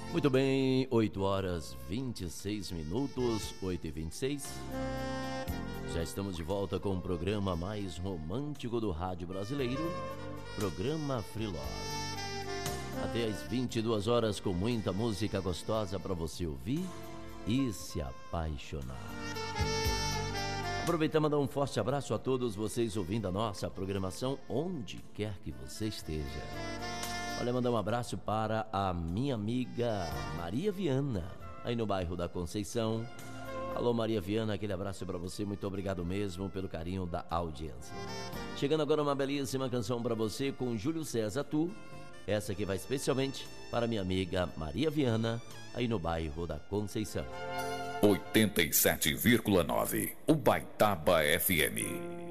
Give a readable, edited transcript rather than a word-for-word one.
Muito bem, 8 horas 26 minutos, 8h26. Já estamos de volta com o programa mais romântico do rádio brasileiro, programa Free Love. Até às 22 horas com muita música gostosa para você ouvir e se apaixonar. Aproveitamos e mandar um forte abraço a todos vocês ouvindo a nossa programação onde quer que você esteja. Olha, mandar um abraço para a minha amiga Maria Viana, aí no bairro da Conceição. Alô, Maria Viana, aquele abraço para você, muito obrigado mesmo pelo carinho da audiência. Chegando agora uma belíssima canção para você com Júlio César Tu, essa aqui vai especialmente para minha amiga Maria Viana, aí no bairro da Conceição. 87,9, Ubaitaba FM.